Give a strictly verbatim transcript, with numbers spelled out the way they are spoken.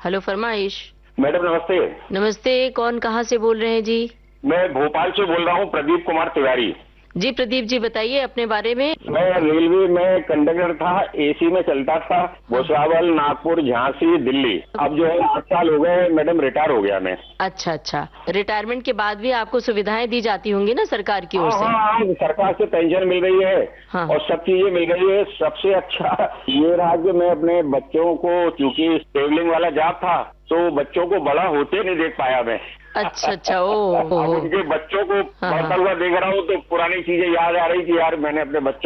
Hello, फरमाइश। Madam नमस्ते। नमस्ते, कौन कहाँ से बोल रहे हैं जी? मैं भोपाल से बोल रहा हूँ, प्रदीप कुमार तिवारी। जी प्रदीप जी, बताइए अपने बारे में। मैं रेलवे में कंडक्टर था, एसी में चलता था, भुसावल, नागपुर, झांसी, दिल्ली। अब जो है आठ साल हो गए मैडम, रिटायर हो गया मैं। अच्छा अच्छा, रिटायरमेंट के बाद भी आपको सुविधाएं दी जाती होंगी ना सरकार की ओर हाँ से? हाँ हाँ, सरकार से पेंशन मिल रही है। हाँ। और सब चीजें मिल रही है। सबसे अच्छा ये रहा कि मैं अपने बच्चों को, क्योंकि ट्रेवलिंग वाला जॉब था, तो बच्चों को बड़ा होते नहीं देख पाया मैं। अच्छा अच्छा, ओ अब उनके बच्चों को हाँ, बढ़ता हाँ। हुआ देख रहा हूँ तो पुरानी चीजें याद आ रही कि यार मैंने अपने बच्चों